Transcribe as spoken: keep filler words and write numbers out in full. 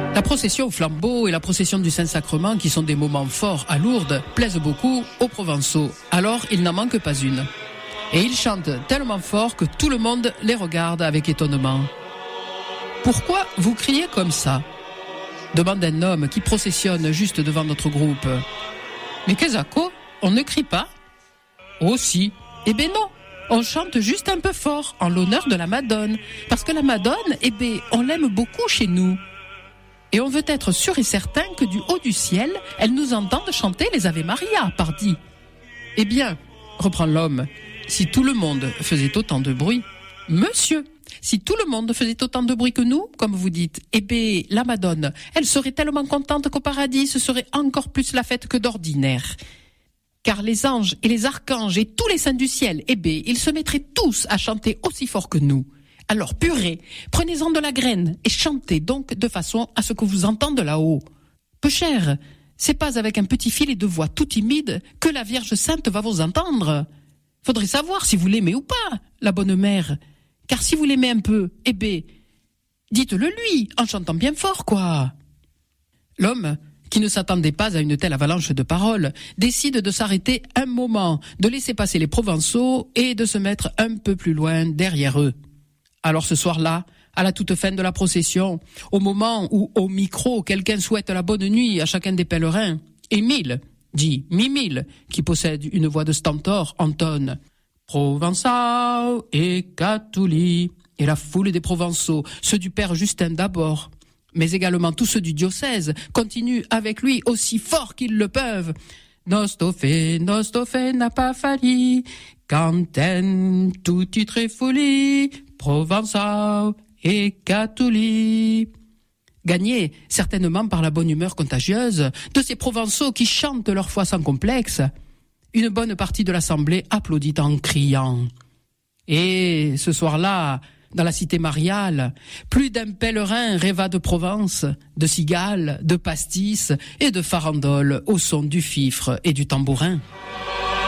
La procession au flambeau et la procession du Saint-Sacrement, qui sont des moments forts à Lourdes, plaisent beaucoup aux Provençaux. Alors, il n'en manque pas une. Et ils chantent tellement fort que tout le monde les regarde avec étonnement. « Pourquoi vous criez comme ça ?» demande un homme qui processionne juste devant notre groupe. « Mais qu'est-ce que on ne crie pas ?»« Oh si, eh ben non, on chante juste un peu fort en l'honneur de la Madone, parce que la Madone, eh ben, on l'aime beaucoup chez nous. Et on veut être sûr et certain que du haut du ciel, elle nous entende chanter les Ave Maria, pardi. »« Eh bien, reprend l'homme, si tout le monde faisait autant de bruit, monsieur, si tout le monde faisait autant de bruit que nous, comme vous dites, eh bien, la Madone, elle serait tellement contente qu'au paradis, ce serait encore plus la fête que d'ordinaire. Car les anges et les archanges et tous les saints du ciel, eh bien, ils se mettraient tous à chanter aussi fort que nous. Alors, purée, prenez-en de la graine et chantez donc de façon à ce que vous entende là-haut. Peu cher, c'est pas avec un petit filet de voix tout timide que la Vierge Sainte va vous entendre. Faudrait savoir si vous l'aimez ou pas, la bonne mère. Car si vous l'aimez un peu, eh ben, dites-le lui, en chantant bien fort, quoi. » L'homme, qui ne s'attendait pas à une telle avalanche de paroles, décide de s'arrêter un moment, de laisser passer les Provençaux et de se mettre un peu plus loin derrière eux. Alors ce soir-là, à la toute fin de la procession, au moment où, au micro, quelqu'un souhaite la bonne nuit à chacun des pèlerins, Émile, dit Mimile, qui possède une voix de stentor, entonne « Provençaux et Catuli » et la foule des Provençaux, ceux du père Justin d'abord, mais également tous ceux du diocèse, continuent avec lui aussi fort qu'ils le peuvent. « Nosto fe, nosto fe n'a pas falli, canten tout titre folie, Provençaux et Catuli » Gagnés certainement par la bonne humeur contagieuse de ces Provençaux qui chantent leur foi sans complexe, une bonne partie de l'assemblée applaudit en criant. Et ce soir-là, dans la cité mariale, plus d'un pèlerin rêva de Provence, de cigales, de pastis et de farandoles au son du fifre et du tambourin.